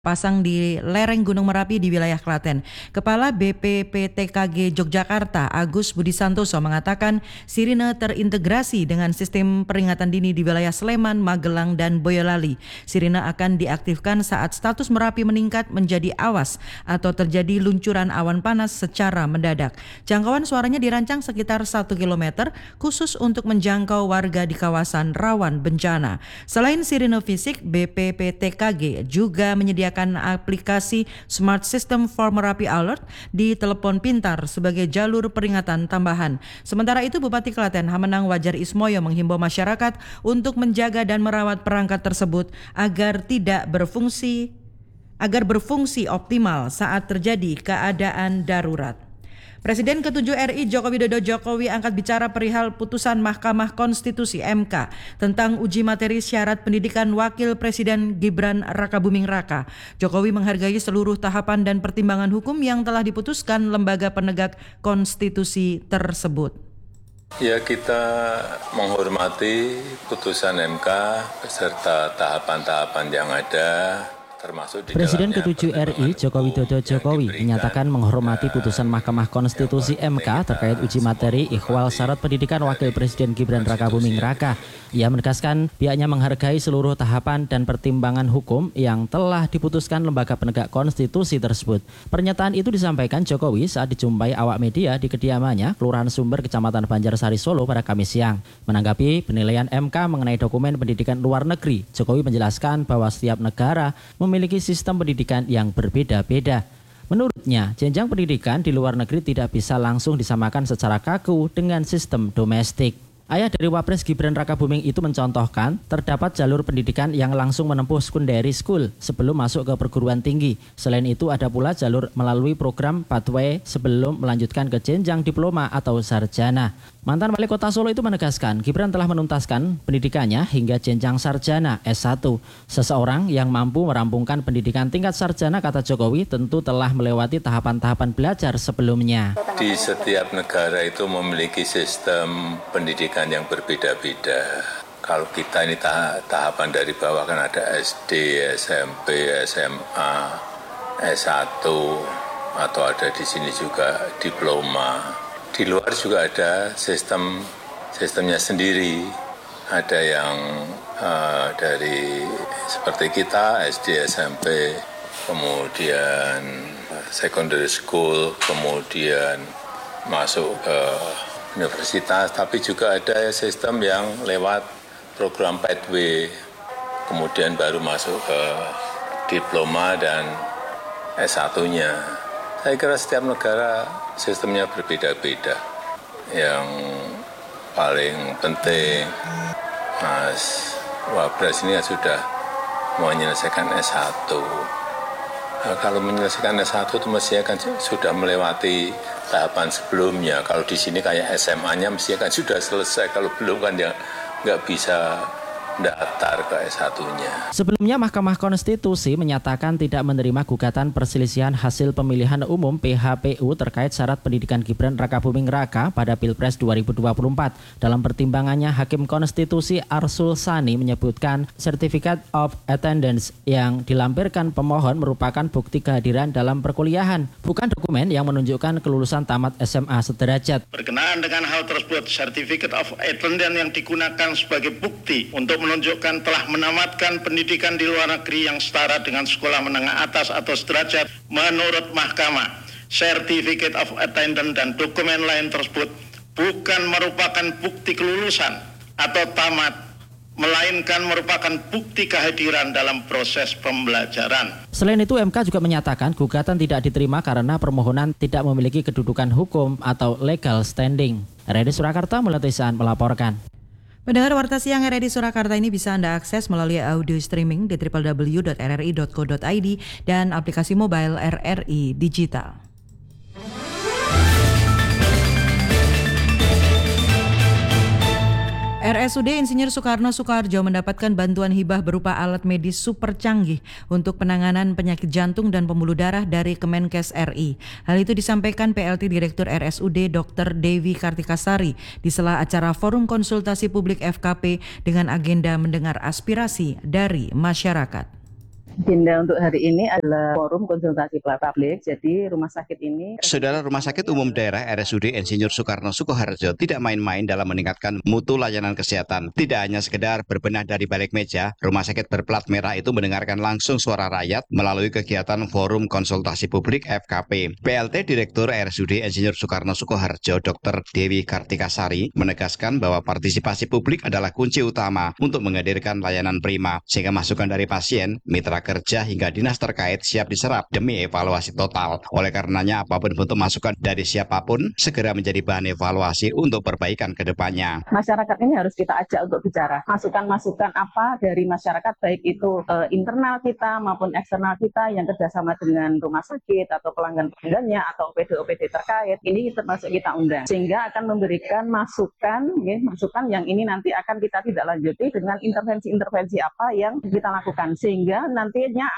pasang di lereng Gunung Merapi di wilayah Klaten. Kepala BPPTKG Yogyakarta, Agus Budi Santoso mengatakan sirine terintegrasi dengan sistem peringatan dini di wilayah Sleman, Magelang, dan Boyolali. Sirine akan diaktifkan saat status Merapi meningkat menjadi awas atau terjadi luncuran awan panas secara mendadak. Jangkauan suaranya dirancang sekitar 1 km khusus untuk menjangkau warga di kawasan rawan bencana. Selain sirine fisik, BPPTKG juga menyediakan aplikasi Smart System for Merapi Alert di telepon pintar sebagai jalur peringatan tambahan. Sementara itu, Bupati Klaten Hamenang Wajar Ismoyo menghimbau masyarakat untuk menjaga dan merawat perangkat tersebut agar berfungsi optimal saat terjadi keadaan darurat. Presiden ke-7 RI Joko Widodo angkat bicara perihal putusan Mahkamah Konstitusi MK tentang uji materi syarat pendidikan Wakil Presiden Gibran Rakabuming Raka. Jokowi menghargai seluruh tahapan dan pertimbangan hukum yang telah diputuskan lembaga penegak konstitusi tersebut. Ya, kita menghormati putusan MK beserta tahapan-tahapan yang ada. Presiden ke-7 RI Joko Widodo menyatakan menghormati putusan Mahkamah Konstitusi MK terkait uji materi ikhwal syarat pendidikan Wakil Presiden Gibran Rakabuming Raka. Ia menegaskan pihaknya menghargai seluruh tahapan dan pertimbangan hukum yang telah diputuskan lembaga penegak konstitusi tersebut. Pernyataan itu disampaikan Jokowi saat dijumpai awak media di kediamannya Kelurahan Sumber, Kecamatan Banjarsari, Solo pada Kamis siang. Menanggapi penilaian MK mengenai dokumen pendidikan luar negeri, Jokowi menjelaskan bahwa setiap negara memiliki sistem pendidikan yang berbeda-beda. Menurutnya, jenjang pendidikan di luar negeri tidak bisa langsung disamakan secara kaku dengan sistem domestik. Ayah dari Wapres Gibran Rakabuming itu mencontohkan terdapat jalur pendidikan yang langsung menempuh secondary school sebelum masuk ke perguruan tinggi. Selain itu ada pula jalur melalui program pathway sebelum melanjutkan ke jenjang diploma atau sarjana. Mantan Wali Kota Solo itu menegaskan Gibran telah menuntaskan pendidikannya hingga jenjang sarjana S1. Seseorang yang mampu merampungkan pendidikan tingkat sarjana, kata Jokowi, tentu telah melewati tahapan-tahapan belajar sebelumnya. Di setiap negara itu memiliki sistem pendidikan yang berbeda-beda. Kalau kita ini tahapan dari bawah kan ada SD, SMP, SMA, S1, atau ada di sini juga diploma. Di luar juga ada sistemnya sendiri. Ada yang dari seperti kita SD, SMP, kemudian secondary school, kemudian masuk ke universitas, tapi juga ada sistem yang lewat program pathway, kemudian baru masuk ke diploma dan S1-nya. Saya kira setiap negara sistemnya berbeda-beda. Yang paling penting, Mas Wapres ini sudah menyelesaikan S1. Nah, kalau menyelesaikan S1 itu mestinya kan sudah melewati tahapan sebelumnya. Kalau di sini kayak SMA-nya mestinya kan sudah selesai. Kalau belum kan ya nggak bisa daftar ke S1-nya. Sebelumnya Mahkamah Konstitusi menyatakan tidak menerima gugatan perselisihan hasil pemilihan umum PHPU terkait syarat pendidikan Gibran Rakabuming Raka pada Pilpres 2024. Dalam pertimbangannya, Hakim Konstitusi Arsul Sani menyebutkan Certificate of Attendance yang dilampirkan pemohon merupakan bukti kehadiran dalam perkuliahan, bukan dokumen yang menunjukkan kelulusan tamat SMA sederajat. Berkenaan dengan hal tersebut, Certificate of Attendance yang digunakan sebagai bukti untuk menunjukkan telah menamatkan pendidikan di luar negeri yang setara dengan sekolah menengah atas atau sederajat. Menurut Mahkamah, Certificate of Attendance dan dokumen lain tersebut bukan merupakan bukti kelulusan atau tamat, melainkan merupakan bukti kehadiran dalam proses pembelajaran. Selain itu, MK juga menyatakan gugatan tidak diterima karena permohonan tidak memiliki kedudukan hukum atau legal standing. RRI Surakarta Melatisan melaporkan. Pendengar Warta Siang RRI Surakarta ini bisa Anda akses melalui audio streaming di www.rri.co.id dan aplikasi mobile RRI Digital. RSUD Insinyur Soekarno-Soekarjo mendapatkan bantuan hibah berupa alat medis super canggih untuk penanganan penyakit jantung dan pembuluh darah dari Kemenkes RI. Hal itu disampaikan PLT Direktur RSUD Dr. Dewi Kartikasari di sela acara Forum Konsultasi Publik FKP dengan agenda mendengar aspirasi dari masyarakat. Agenda untuk hari ini adalah forum konsultasi publik. Jadi rumah sakit ini... Saudara, Rumah Sakit Umum Daerah RSUD Insinyur Soekarno Sukoharjo tidak main-main dalam meningkatkan mutu layanan kesehatan. Tidak hanya sekedar berbenah dari balik meja, rumah sakit berplat merah itu mendengarkan langsung suara rakyat melalui kegiatan Forum Konsultasi Publik FKP. PLT Direktur RSUD Insinyur Soekarno Sukoharjo Dr. Dewi Kartikasari menegaskan bahwa partisipasi publik adalah kunci utama untuk menghadirkan layanan prima, sehingga masukan dari pasien, mitra kerja hingga dinas terkait siap diserap demi evaluasi total. Oleh karenanya apapun bentuk masukan dari siapapun segera menjadi bahan evaluasi untuk perbaikan ke depannya. Masyarakat ini harus kita ajak untuk bicara. Masukan-masukan apa dari masyarakat, baik itu internal kita maupun eksternal kita yang kerjasama dengan rumah sakit atau pelanggan-pelanggannya atau OPD-OPD terkait, ini termasuk kita undang. Sehingga akan memberikan masukan yang ini nanti akan kita tidak lanjuti dengan intervensi-intervensi apa yang kita lakukan. Sehingga nantinya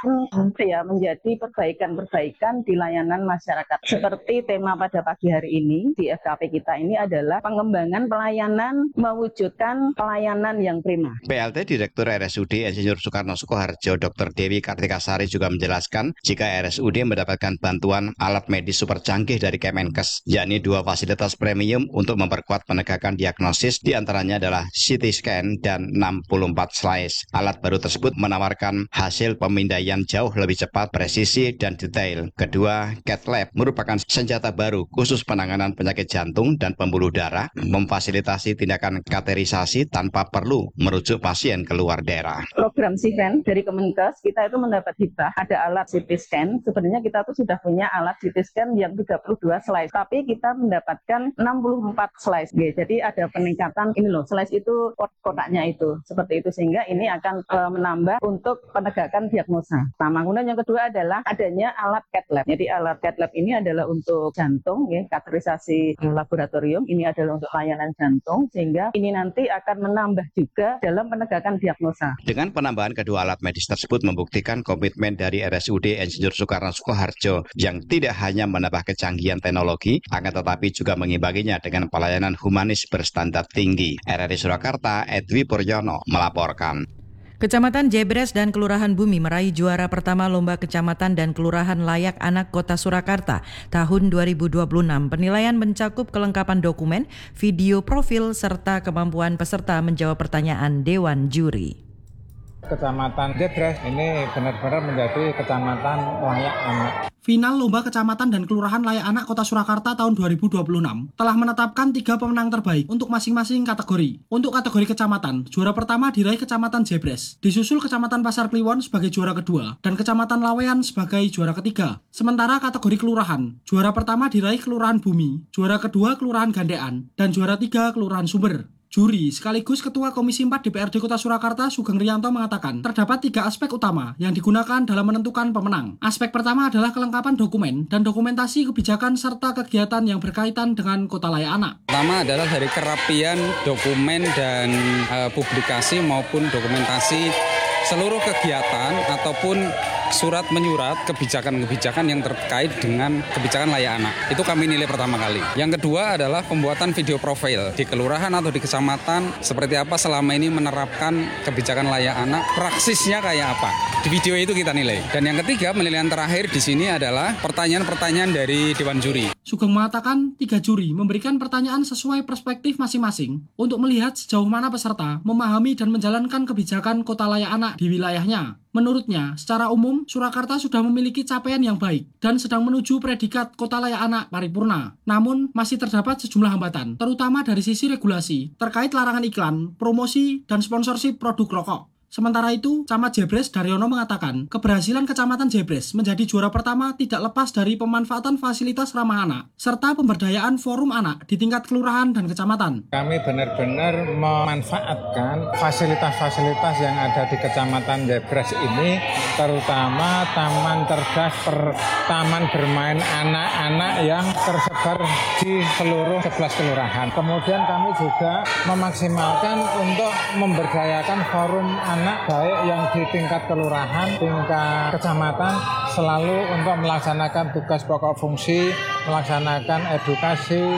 menjadi perbaikan-perbaikan di layanan masyarakat. Seperti tema pada pagi hari ini di FKP kita ini adalah pengembangan pelayanan mewujudkan pelayanan yang prima. PLT Direktur RSUD Insinyur Soekarno Sukoharjo Dr. Dewi Kartikasari juga menjelaskan jika RSUD mendapatkan bantuan alat medis super canggih dari Kemenkes, yakni 2 fasilitas premium untuk memperkuat penegakan diagnosis, diantaranya adalah CT scan dan 64 slice. Alat baru tersebut menawarkan hasil pemindaian jauh lebih cepat, presisi, dan detail. Kedua, Cath Lab merupakan senjata baru khusus penanganan penyakit jantung dan pembuluh darah, memfasilitasi tindakan katerisasi tanpa perlu merujuk pasien keluar daerah. Program SIVEN dari Kemenkes, kita itu mendapat hibah, ada alat CT scan. Sebenarnya kita tuh sudah punya alat CT scan yang 32 slice, tapi kita mendapatkan 64 slice. Jadi ada peningkatan ini loh, slice itu kotaknya itu, seperti itu, sehingga ini akan menambah untuk penegakan diagnosa. Nah, kemudian yang kedua adalah adanya alat Cath Lab. Jadi alat Cath Lab ini adalah untuk jantung, katerisasi laboratorium, ini adalah untuk layanan jantung, sehingga ini nanti akan menambah juga dalam penegakan diagnosa. Dengan penambahan kedua alat medis tersebut membuktikan komitmen dari RSUD Insinyur Soekarno Sukoharjo yang tidak hanya menambah kecanggihan teknologi, akan tetapi juga mengimbanginya dengan pelayanan humanis berstandar tinggi. RRI Surakarta, Edwi Puryono melaporkan. Kecamatan Jebres dan Kelurahan Bumi meraih juara pertama Lomba Kecamatan dan Kelurahan Layak Anak Kota Surakarta tahun 2026. Penilaian mencakup kelengkapan dokumen, video profil, serta kemampuan peserta menjawab pertanyaan Dewan Juri. Kecamatan Jebres ini benar-benar menjadi kecamatan layak anak. Final Lomba Kecamatan dan Kelurahan Layak Anak Kota Surakarta tahun 2026 telah menetapkan 3 pemenang terbaik untuk masing-masing kategori. Untuk kategori kecamatan, juara pertama diraih Kecamatan Jebres, disusul Kecamatan Pasar Kliwon sebagai juara kedua, dan Kecamatan Lawean sebagai juara ketiga. Sementara kategori kelurahan, juara pertama diraih Kelurahan Bumi, juara kedua Kelurahan Gandean, dan juara 3 Kelurahan Sumber. Juri sekaligus Ketua Komisi 4 DPRD Kota Surakarta Sugeng Rianto mengatakan terdapat 3 aspek utama yang digunakan dalam menentukan pemenang. Aspek pertama adalah kelengkapan dokumen dan dokumentasi kebijakan serta kegiatan yang berkaitan dengan Kota Layak Anak. Pertama adalah dari kerapian dokumen dan publikasi maupun dokumentasi seluruh kegiatan ataupun surat menyurat kebijakan-kebijakan yang terkait dengan kebijakan layak anak. Itu kami nilai pertama kali. Yang kedua adalah pembuatan video profil di kelurahan atau di kecamatan, seperti apa selama ini menerapkan kebijakan layak anak, praksisnya kayak apa. Di video itu kita nilai. Dan yang ketiga, penilaian terakhir di sini adalah pertanyaan-pertanyaan dari Dewan Juri. Sugeng mengatakan 3 juri memberikan pertanyaan sesuai perspektif masing-masing untuk melihat sejauh mana peserta memahami dan menjalankan kebijakan Kota Layak Anak di wilayahnya. Menurutnya, secara umum, Surakarta sudah memiliki capaian yang baik dan sedang menuju predikat Kota Layak Anak paripurna. Namun, masih terdapat sejumlah hambatan, terutama dari sisi regulasi, terkait larangan iklan, promosi, dan sponsorship produk rokok. Sementara itu, Camat Jebres Daryono mengatakan, keberhasilan Kecamatan Jebres menjadi juara pertama tidak lepas dari pemanfaatan fasilitas ramah anak, serta pemberdayaan forum anak di tingkat kelurahan dan kecamatan. Kami benar-benar memanfaatkan fasilitas-fasilitas yang ada di Kecamatan Jebres ini, terutama taman cerdas, taman bermain anak-anak yang tersebar di seluruh 11 kelurahan. Kemudian kami juga memaksimalkan untuk memberdayakan forum anak baik yang di tingkat kelurahan, tingkat kecamatan, selalu untuk melaksanakan tugas pokok fungsi, melaksanakan edukasi,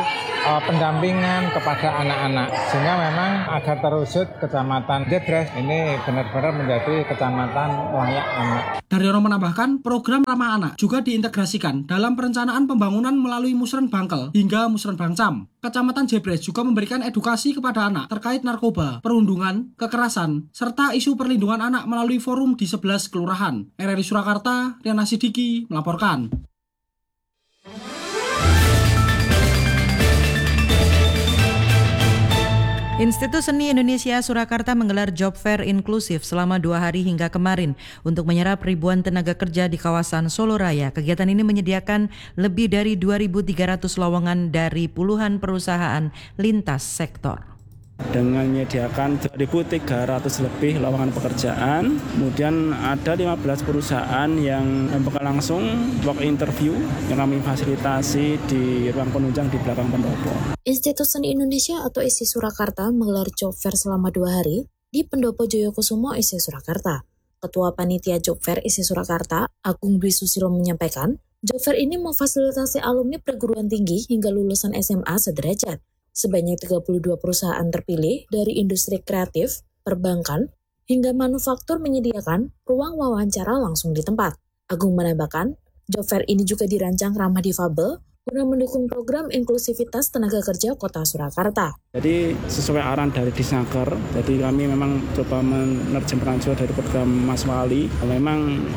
pendampingan kepada anak-anak. Sehingga memang agar terwujud Kecamatan Jebres ini benar-benar menjadi kecamatan layak anak. Daryono menambahkan, program ramah anak juga diintegrasikan dalam perencanaan pembangunan melalui Musren Bangkel hingga Musren Bangcam. Kecamatan Jebres juga memberikan edukasi kepada anak terkait narkoba, perundungan, kekerasan, serta isu perlindungan anak melalui forum di 11 kelurahan. RRI Surakarta, Riana Sidiki melaporkan. Institut Seni Indonesia Surakarta menggelar job fair inklusif selama 2 hari hingga kemarin untuk menyerap ribuan tenaga kerja di kawasan Solo Raya. Kegiatan ini menyediakan lebih dari 2.300 lowongan dari puluhan perusahaan lintas sektor. Dengan menyediakan 2.300 lebih lowongan pekerjaan, kemudian ada 15 perusahaan yang membuka langsung work interview yang kami fasilitasi di ruang penunjang di belakang pendopo. Institut Seni Indonesia atau ISI Surakarta menggelar job fair selama 2 hari di Pendopo Joyokusumo ISI Surakarta. Ketua Panitia Job Fair ISI Surakarta, Agung Dwi Susilo menyampaikan, job fair ini memfasilitasi alumni perguruan tinggi hingga lulusan SMA sederajat. Sebanyak 32 perusahaan terpilih dari industri kreatif, perbankan, hingga manufaktur menyediakan ruang wawancara langsung di tempat. Agung menambahkan, job fair ini juga dirancang ramah difabel guna mendukung program inklusivitas tenaga kerja Kota Surakarta. Jadi sesuai arahan dari Disnaker, jadi kami memang coba menerjemahkan juga dari program Mas Wali, memang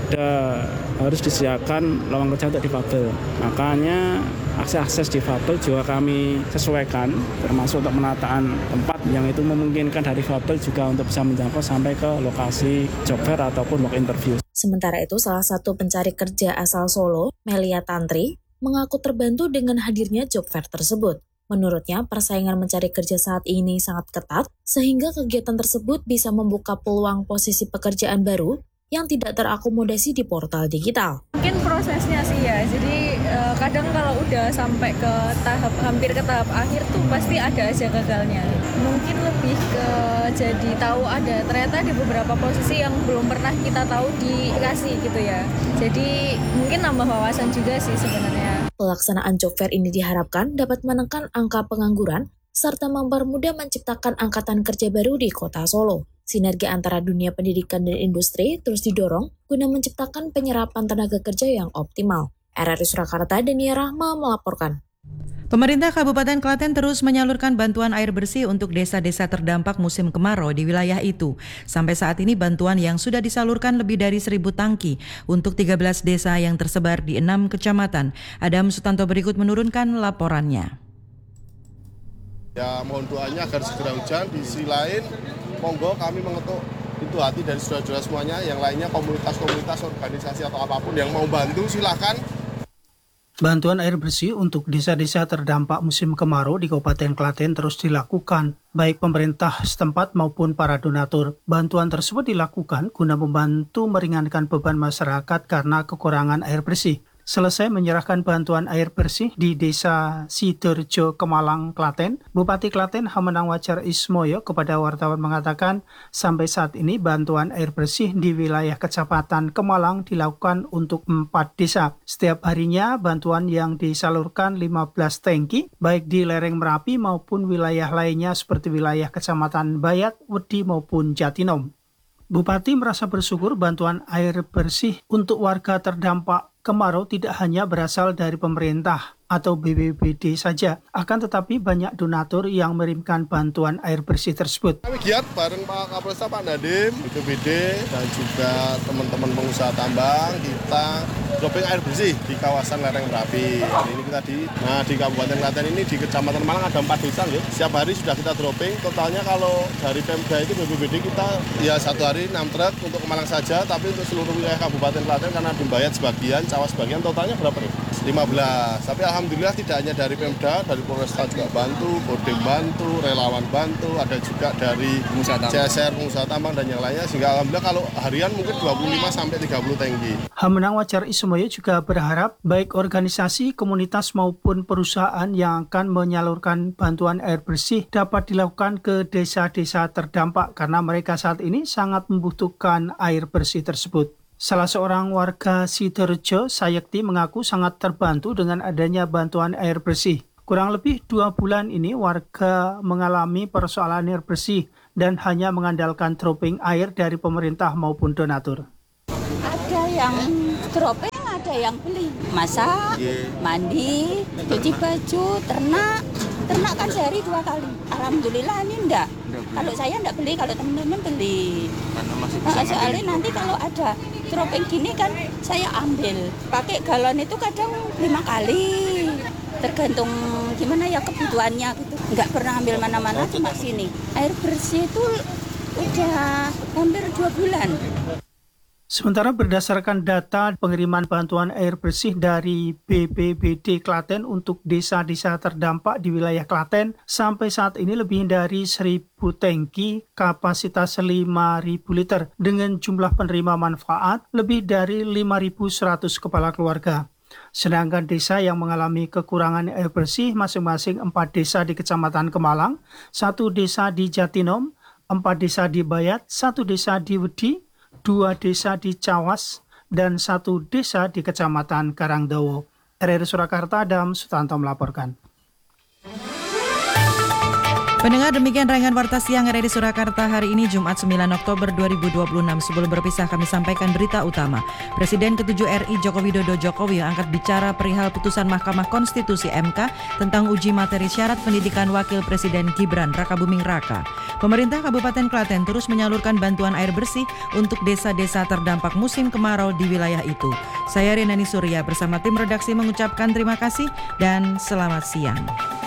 harus disediakan lowongan kerja untuk difabel. Makanya akses difabel juga kami sesuaikan, termasuk untuk penataan tempat yang itu memungkinkan dari difabel juga untuk bisa menjangkau sampai ke lokasi job fair ataupun work interview. Sementara itu, salah satu pencari kerja asal Solo, Melia Tantri, mengaku terbantu dengan hadirnya job fair tersebut. Menurutnya, persaingan mencari kerja saat ini sangat ketat, sehingga kegiatan tersebut bisa membuka peluang posisi pekerjaan baru yang tidak terakomodasi di portal digital. Mungkin prosesnya sih ya, jadi kadang kalau udah sampai ke hampir ke tahap akhir tuh pasti ada aja gagalnya. Mungkin lebih ke jadi tahu ada ternyata di beberapa posisi yang belum pernah kita tahu dikasih gitu ya. Jadi mungkin nambah wawasan juga sih sebenarnya. Pelaksanaan job fair ini diharapkan dapat menekan angka pengangguran serta mempermudah menciptakan angkatan kerja baru di Kota Solo. Sinergi antara dunia pendidikan dan industri terus didorong guna menciptakan penyerapan tenaga kerja yang optimal. RRI Surakarta, Dania Rahma melaporkan. Pemerintah Kabupaten Klaten terus menyalurkan bantuan air bersih untuk desa-desa terdampak musim kemarau di wilayah itu. Sampai saat ini bantuan yang sudah disalurkan lebih dari 1.000 tangki untuk 13 desa yang tersebar di 6 kecamatan. Adam Sutanto berikut menurunkan laporannya. Ya, mohon doanya agar segera hujan. Di sisi lain, monggo kami mengetuk pintu hati dari saudara-saudara semuanya. Yang lainnya komunitas-komunitas, organisasi atau apapun yang mau bantu silakan. Bantuan air bersih untuk desa-desa terdampak musim kemarau di Kabupaten Klaten terus dilakukan, baik pemerintah setempat maupun para donatur. Bantuan tersebut dilakukan guna membantu meringankan beban masyarakat karena kekurangan air bersih. Selesai menyerahkan bantuan air bersih di Desa Sidorejo, Kemalang, Klaten, Bupati Klaten Hamenang Wajar Ismoyo kepada wartawan mengatakan sampai saat ini bantuan air bersih di wilayah Kecamatan Kemalang dilakukan untuk 4 desa. Setiap harinya bantuan yang disalurkan 15 tangki, baik di lereng Merapi maupun wilayah lainnya seperti wilayah Kecamatan Bayat, Wedi maupun Jatinom. Bupati merasa bersyukur bantuan air bersih untuk warga terdampak kemarau tidak hanya berasal dari pemerintah atau BPBD saja, akan tetapi banyak donatur yang mengirimkan bantuan air bersih tersebut. Kami giat bareng Pak Kapolresta, Pak Nadiem, BPBD, dan juga teman-teman pengusaha tambang, kita dropping air bersih di kawasan lereng Merapi. Hari ini kita di Kabupaten Klaten ini di Kecamatan Malang ada 4 desa, ya. Setiap hari sudah kita dropping. Totalnya kalau dari Pemda itu BPBD kita ya satu hari 6 truk untuk Malang saja, tapi untuk seluruh wilayah Kabupaten Klaten karena Bayat sebagian, Cawas sebagian, totalnya berapa nih? 15. Tapi alhamdulillah tidak hanya dari Pemda, dari Polresta juga bantu, Kodim bantu, relawan bantu, ada juga dari CSR, pengusaha tambang dan yang lainnya, sehingga alhamdulillah kalau harian mungkin 25-30 tangki. Hamenang Wajar Ismoyo juga berharap baik organisasi, komunitas maupun perusahaan yang akan menyalurkan bantuan air bersih dapat dilakukan ke desa-desa terdampak karena mereka saat ini sangat membutuhkan air bersih tersebut. Salah seorang warga Sidorejo, Sayekti, mengaku sangat terbantu dengan adanya bantuan air bersih. Kurang lebih 2 bulan ini warga mengalami persoalan air bersih dan hanya mengandalkan dropping air dari pemerintah maupun donatur. Ada yang dropping, ada yang beli. Masak, mandi, cuci baju, ternak kan sehari 2 kali. Alhamdulillah ini enggak. Kalau saya enggak beli, kalau teman-teman beli. Soalnya nanti kalau ada dropping gini kan saya ambil. Pakai galon itu kadang 5 kali. Tergantung gimana ya kebutuhannya gitu. Enggak pernah ambil mana-mana, cuma sini. Air bersih itu udah hampir 2 bulan. Sementara berdasarkan data pengiriman bantuan air bersih dari BPBD Klaten untuk desa-desa terdampak di wilayah Klaten, sampai saat ini lebih dari 1.000 tangki kapasitas 5.000 liter dengan jumlah penerima manfaat lebih dari 5.100 kepala keluarga. Sedangkan desa yang mengalami kekurangan air bersih masing-masing 4 desa di Kecamatan Kemalang, 1 desa di Jatinom, 4 desa di Bayat, 1 desa di Wedi, 2 desa di Cawas, dan 1 desa di Kecamatan Karangdawo. RRI Surakarta, Adam Sutanto melaporkan. Pendengar, demikian rangkaian Warta Siang RRI Surakarta hari ini Jumat 9 Oktober 2026. Sebelum berpisah kami sampaikan berita utama. Presiden ke-7 RI Joko Widodo Jokowi angkat bicara perihal putusan Mahkamah Konstitusi MK tentang uji materi syarat pendidikan Wakil Presiden Gibran Rakabuming Raka. Pemerintah Kabupaten Klaten terus menyalurkan bantuan air bersih untuk desa-desa terdampak musim kemarau di wilayah itu. Saya Renani Surya bersama tim redaksi mengucapkan terima kasih dan selamat siang.